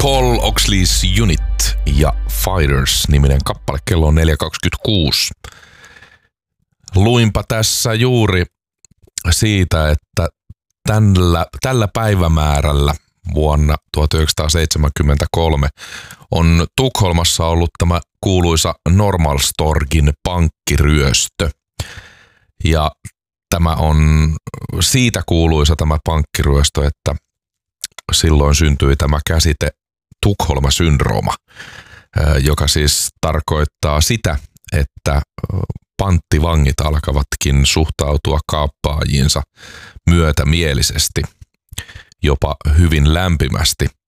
Paul Oakley's Unit ja Fighters-niminen kappale. Kello on 4.26. Luinpa tässä juuri siitä, että tällä päivämäärällä vuonna 1973 on Tukholmassa ollut tämä kuuluisa Norrmalmstorgin pankkiryöstö. Ja tämä on siitä kuuluisa tämä pankkiryöstö, että silloin syntyi tämä käsite Tukholma-syndrooma, joka siis tarkoittaa sitä, että panttivangit alkavatkin suhtautua kaappaajiinsa myötämielisesti, jopa hyvin lämpimästi.